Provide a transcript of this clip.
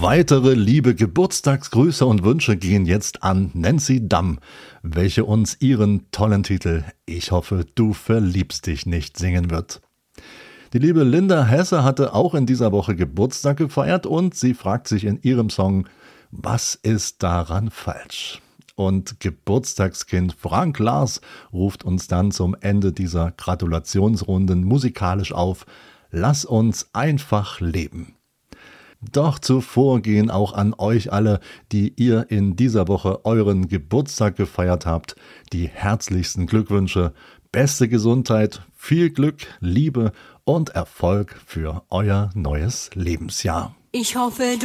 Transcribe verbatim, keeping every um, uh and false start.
Weitere liebe Geburtstagsgrüße und Wünsche gehen jetzt an Nancy Damm, welche uns ihren tollen Titel »Ich hoffe, du verliebst dich nicht« singen wird. Die liebe Linda Hesse hatte auch in dieser Woche Geburtstag gefeiert und sie fragt sich in ihrem Song, was ist daran falsch? Und Geburtstagskind Frank Lars ruft uns dann zum Ende dieser Gratulationsrunden musikalisch auf, lass uns einfach leben. Doch zuvor gehen auch an euch alle, die ihr in dieser Woche euren Geburtstag gefeiert habt, die herzlichsten Glückwünsche, beste Gesundheit, viel Glück, Liebe und Erfolg für euer neues Lebensjahr. Ich hoffe,